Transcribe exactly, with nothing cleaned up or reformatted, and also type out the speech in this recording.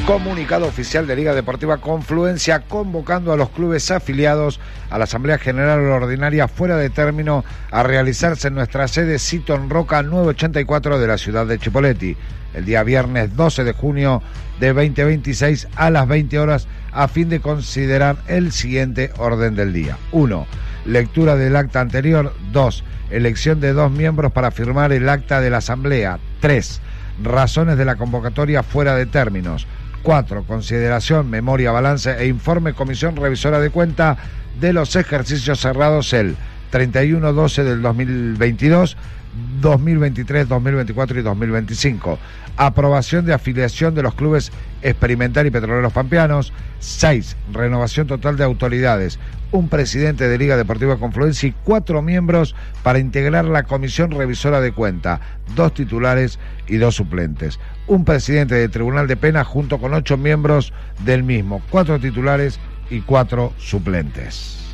Comunicado oficial de Liga Deportiva Confluencia convocando a los clubes afiliados a la Asamblea General Ordinaria fuera de término a realizarse en nuestra sede Siton Roca nueve ochenta y cuatro de la ciudad de Chipoleti, el día viernes doce de junio de veinte veintiséis a las veinte horas, a fin de considerar el siguiente orden del día. uno. Lectura del acta anterior. dos. Elección de dos miembros para firmar el acta de la Asamblea. tres. Razones de la convocatoria fuera de términos. cuatro. Consideración, memoria, balance e informe Comisión Revisora de Cuenta de los ejercicios cerrados el treinta y uno doce del dos mil veintidós, dos mil veintitrés, dos mil veinticuatro y dos mil veinticinco. Aprobación de afiliación de los clubes Experimental y Petroleros Pampeanos. seis. Renovación total de autoridades. Un presidente de Liga Deportiva Confluencia y cuatro miembros para integrar la Comisión Revisora de Cuenta, dos titulares y dos suplentes. Un presidente de Tribunal de Pena junto con ocho miembros del mismo, cuatro titulares y cuatro suplentes.